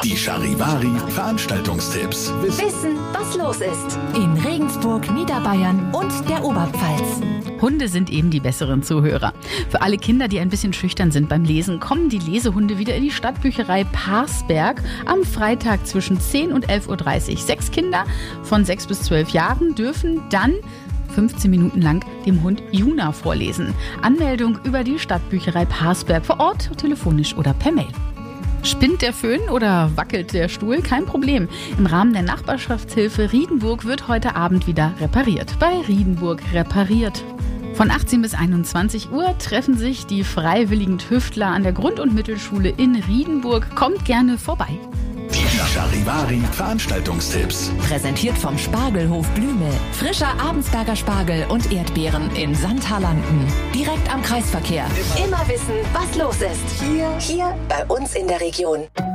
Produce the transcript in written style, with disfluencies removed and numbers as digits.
Die Charivari Veranstaltungstipps. Wissen, was los ist. In Regensburg, Niederbayern und der Oberpfalz. Hunde sind eben die besseren Zuhörer. Für alle Kinder, die ein bisschen schüchtern sind beim Lesen, kommen die Lesehunde wieder in die Stadtbücherei Parsberg am Freitag zwischen 10 und 11.30 Uhr. 6 Kinder von 6 bis 12 Jahren dürfen dann 15 Minuten lang dem Hund Juna vorlesen. Anmeldung über die Stadtbücherei Parsberg vor Ort, telefonisch oder per Mail. Spinnt der Föhn oder wackelt der Stuhl? Kein Problem. Im Rahmen der Nachbarschaftshilfe Riedenburg wird heute Abend wieder repariert. Bei Riedenburg repariert. Von 18 bis 21 Uhr treffen sich die freiwilligen Tüftler an der Grund- und Mittelschule in Riedenburg. Kommt gerne vorbei. Die Charivari Veranstaltungstipps. Präsentiert vom Spargelhof Blümel. Frischer Abensberger Spargel und Erdbeeren in Sandhalanden. Direkt am Kreisverkehr. Immer wissen, was los ist. Hier bei uns in der Region.